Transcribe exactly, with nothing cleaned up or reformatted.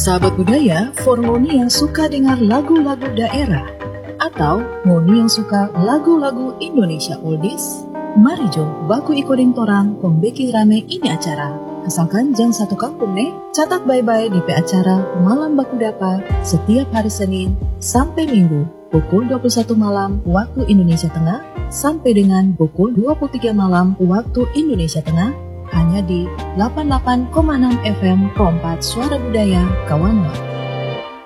Sahabat budaya, for ngoni yang suka dengar lagu-lagu daerah atau ngoni yang suka lagu-lagu Indonesia oldies, mari jo baku ikoring torang pembeki rame ini acara. Asalkan jang satu kampung nih, catat bye-bye di pe acara Malam Baku Dapa setiap hari Senin sampai Minggu pukul dua puluh satu malam waktu Indonesia Tengah sampai dengan pukul dua puluh tiga malam waktu Indonesia Tengah, hanya di delapan puluh delapan koma enam F M Kompas Suara Budaya Kawanwa.